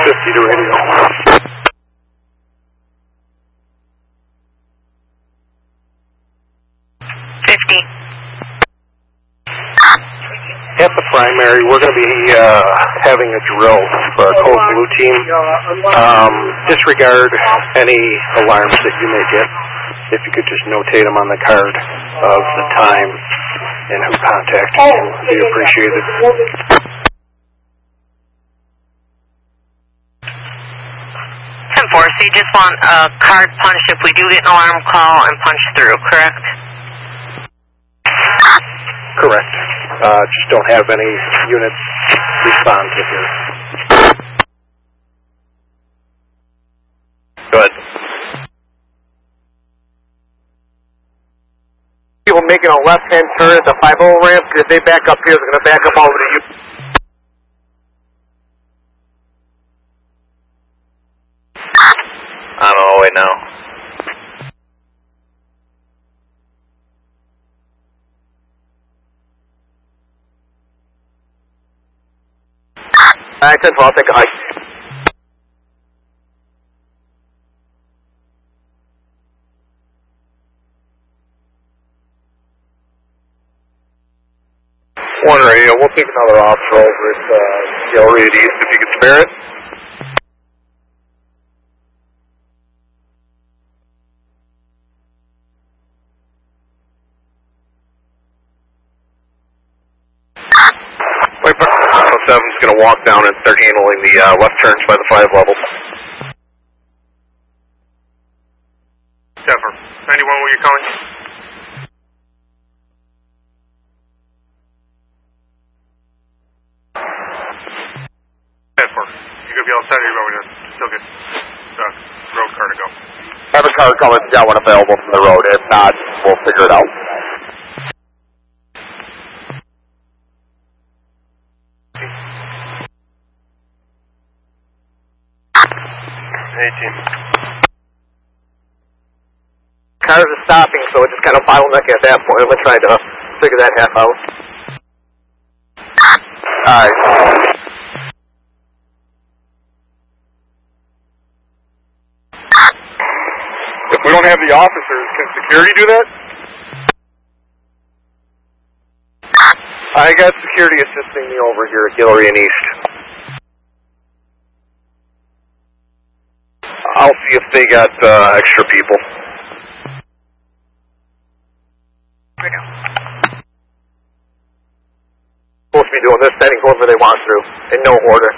50 to radio. 50. At the primary, we're going to be having a drill for our Code Blue team. Disregard any alarms that you may get. If you could just notate them on the card of the time and who contacted you, would be appreciated. 10-4, so you just want a card punch if we do get an alarm call and punch through, correct? Correct. Just don't have any units respond to here. Good. People making a left-hand turn at the 50 ramp, because if they back up here, they're going to back up all over to you. I'm on the way now. Alright, 10-4, I'll take a hike. One radio, we'll take another officer over at Gallery East if you could spare it. Wait, 7's going to walk down and start handling the left turns by the 5 level. 7, anyone where you're calling? You're going to be outside of your road and still get the road car to go. Have a car coming, got one available from the road. If not, we'll figure it out. 18. Cars are stopping, so it's just kind of bottlenecking at that point. We're trying to figure that half out. Alright. If we don't have the officers, can security do that? I got security assisting me over here at Gallery and East. I'll see if they got extra people. Supposed to be doing this, sending whoever they want through, in no order.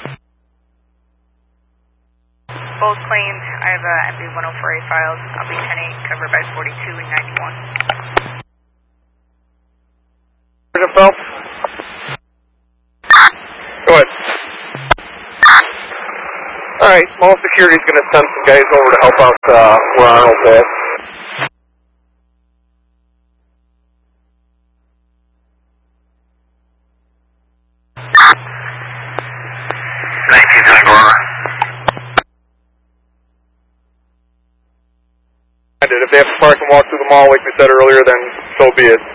Both claims, I have MB-104A files. I'll be 10-8, covered by 42 and 91. Phelps? Go ahead. Alright, small security's going to send some guys over to help out where Arnold's at. If they have to park and walk through the mall like we said earlier, then so be it.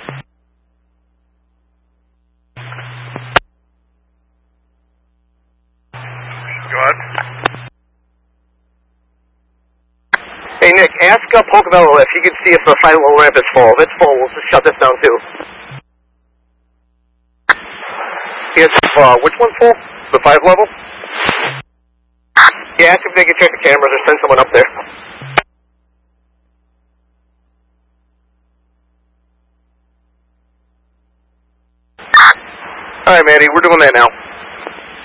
Go ahead. Hey Nick, ask Pocovello if you can see if the 5 level ramp is full. If it's full, we'll just shut this down too. Yes, which one's full? The 5 level? Yeah, ask if they can check the cameras or send someone up there. Alright, Manny, we're doing that now.